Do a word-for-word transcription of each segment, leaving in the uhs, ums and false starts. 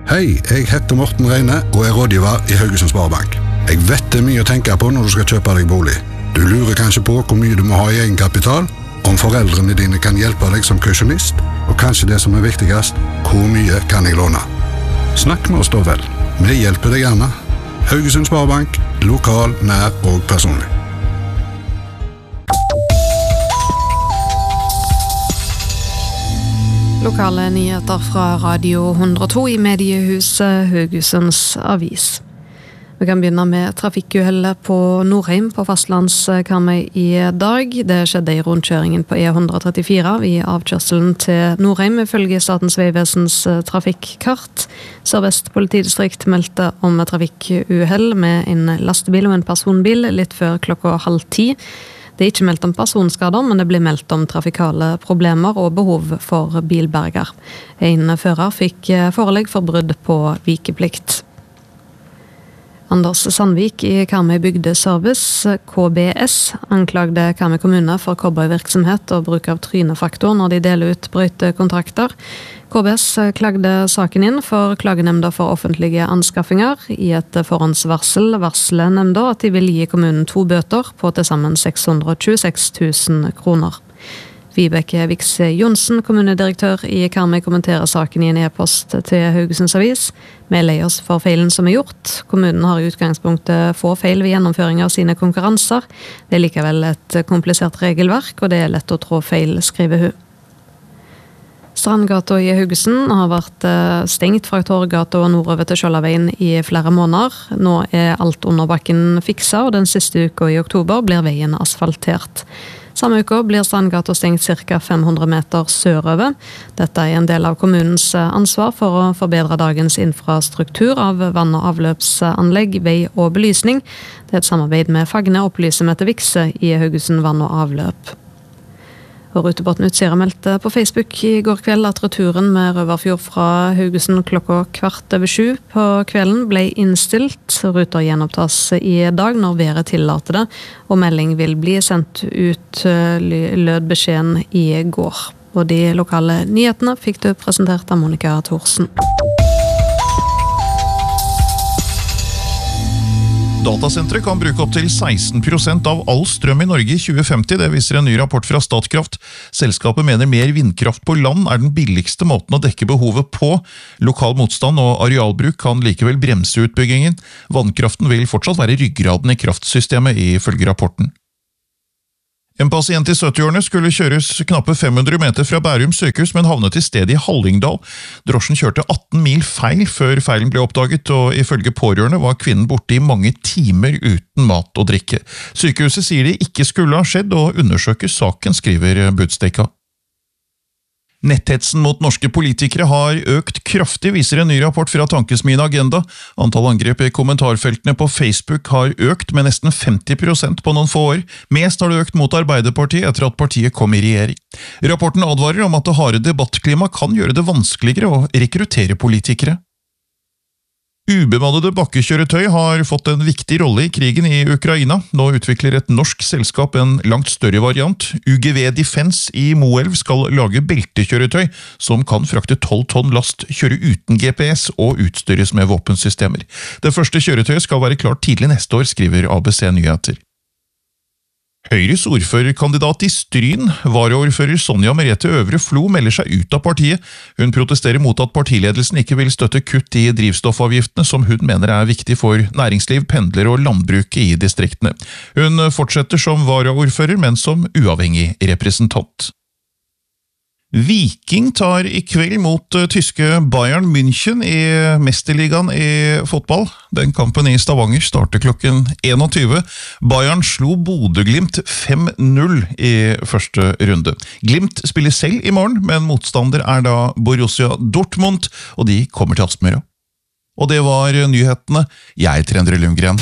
Hei, jeg heter Morten Reine og er rådgiver i Haugesund Sparebank. Jeg vet det er mye å tenke på når du skal kjøpe deg bolig. Du lurer kanskje på hvor mye du må ha i egenkapital, om foreldrene dine kan hjelpe deg som kausjonist, og kanskje det som er viktigst, hvor mye kan jeg låne? Snakk med oss da vel. Vi hjelper deg gjerne. Haugesund Sparebank, lokal, nær og personlig. Lokale nyheter fra Radio hundre og to i mediehuset Haugesunds Avis. Vi kan begynne med trafikkuhellet på Norheim på fastlandskarmøy i dag. Det skjedde i rundkjøringen på E ett trettifire i avkjørselen til Norheim, ifølge Statens vegvesens trafikkart. Sør-Vest politidistrikt meldte om trafikkuhell med en lastebil og en personbil litt før klokka halv ti. Det er ikke meldt om personskader, men det blir meldt om trafikale problemer og behov for bilberger. En fører fikk forelegg for brudd på vikeplikt. Anders Sandvik i Karmøy Bygdeservice, K B S, anklagde Karmøy kommune for cowboyvirksomhet og bruk av trynefaktor når de deler ut brøytekontrakter. K B S klagde saken inn for klagenemnda for offentlige anskaffinger. I et forhåndsvarsel varsler nemnda at de vil gi kommunen to bøter på til sammen seks hundre og tjueseks tusen kroner. Vibeke Vikse Jonsen, kommunedirektør i Karmøy, kommenterer saken i en e-post til Haugesunds Avis. Vi er lei oss for feilen som er gjort. Kommunen har i utgangspunktet få feil ved gjennomføring av sine konkurranser. Det er likevel et komplisert regelverk, og det er lett å trå feil, skriver hun. Strandgata i Haugesund har vært stengt fra Torggata og nordover til Skjoldaveien i flere måneder. Nå er alt under bakken fiksa, og den siste uka i oktober blir veien asfaltert. Samme uke blir Strandgata stengt ca. fem hundre meter sørover. Dette er en del av kommunens ansvar for å forbedre dagens infrastruktur av vann- og avløpsanlegg, vei og belysning. Det er et samarbeid med Fagne opplyser med Vikse i Haugesund vann og avløp. Og Rutebåten Utsira meldte på Facebook i går kveld at returen med Røverfjord fra Haugesund klokka kvart over sju på kvelden ble innstilt. Ruter gjenopptas i dag når været tillater det, og melding vil bli sendt ut, lød beskjeden i går. Og de lokale nyhetene fikk du presentert av Monica Thorsen. Datasentre kan bruke opp til seksten prosent av all strøm i Norge i tjue femti, det viser en ny rapport fra Statkraft. Selskapet mener mer vindkraft på land er den billigste måten å dekke behovet på. Lokal motstand og arealbruk kan likevel bremse utbyggingen. Vannkraften vil fortsatt være ryggraden i kraftsystemet, ifølge rapporten. En pasient i syttiårene skulle kjøres knappe fem hundre meter fra Bærum sykehus, men havnet i stedet i Hallingdal. Drosjen kjørte atten mil feil før feilen ble oppdaget, og ifølge pårørende var kvinnen borte i mange timer uten mat og drikke. Sykehuset sier det ikke skulle ha skjedd, og undersøker saken, skriver Budstikka. Netthetsen mot norske politikere har økt kraftig, viser en ny rapport fra Tankesmien Agenda. Antall angrep i kommentarfeltene på Facebook har økt med nesten femti prosent på noen få år. Mest har det økt mot Arbeiderpartiet etter at partiet kom i regjering. Rapporten advarer om at det harde debattklima kan gjøre det vanskeligere å rekruttere politikere. Ubemannede bakkekjøretøy har fått en viktig rolle i krigen i Ukraina. Nå utvikler et norsk selskap en langt større variant. U G V Defense i Moelv skal lage beltekjøretøy som kan frakte tolv tonn last, kjøre uten G P S og utstyres med våpensystemer. Det første kjøretøyet skal være klart tidlig neste år, skriver A B C Nyheter. Høyres ordførerkandidat i Stryn, varaordfører Sonja Merete Øvre Flo, melder seg ut av partiet. Hun protesterer mot at partiledelsen ikke vil støtte kutt i drivstoffavgiftene, som hun mener er viktig for næringsliv, pendler og landbruket i distriktene. Hun fortsetter som varaordfører, men som uavhengig representant. Viking tar i kveld mot tyske Bayern München i Mesterligaen i fotball. Den kampen i Stavanger starter klokken tjueen. Bayern slo Bodø/Glimt fem null i første runde. Glimt spiller selv i morgen, men motstander er da Borussia Dortmund, og de kommer til Aspmyra. Og det var nyhetene. Jeg er Endre Lundgren.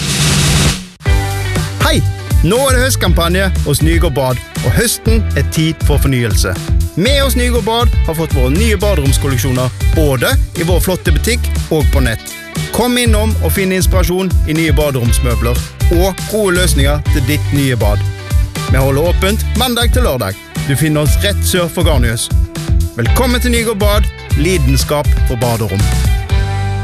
Hei! Nå er det høstkampanje hos Nygård Bad, og høsten er tid for fornyelse. Vi hos Nygård Bad har fått våre nye baderomskolleksjoner, både i vår flotte butikk og på nett. Kom innom og finn inspirasjon i nye baderomsmøbler, og gode løsninger til ditt nye bad. Vi holder åpent mandag til lørdag. Du finner oss rett sør for Garnius. Velkommen til Nygård Bad, lidenskap for baderom.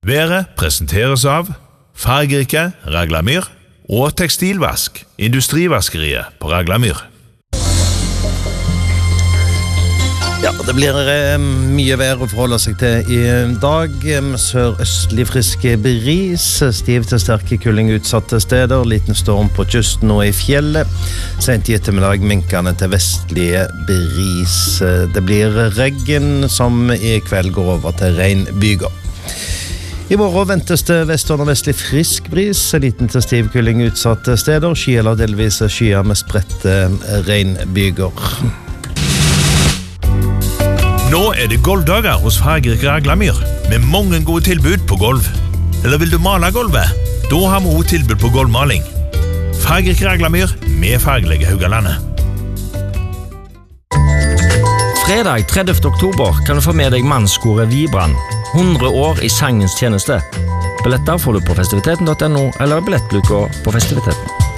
Været presenteres av fargerike Raglamyr og tekstilvask, industrivaskeriet på Raglamyr. Ja, det blir eh, mye vær å forholde seg til i dag. Sørøstlig friske bris, stiv til sterke kulling utsatte steder, liten storm på kysten og i fjellet. Sent i ettermiddag minkende til vestlige bris. Det blir regn som i kveld går over til regnbyger. I morgen ventes det vest- og nordvestlig frisk bris, liten til stiv kulling utsatte steder, sky eller delvis skyer med spredte regnbyger. Nå er det golvdager hos fargerik Raglamyr, med mange gode tilbud på golv. Eller vil du male golvet? Da har vi også tilbud på golvmaling. Fargerik Raglamyr med fargelige Haugalandet. Fredag tredivte oktober kan du få med deg mannskoret Vibran, hundre år i sangens tjeneste. Billetter får du på festiviteten punktum no eller billettluka på festiviteten.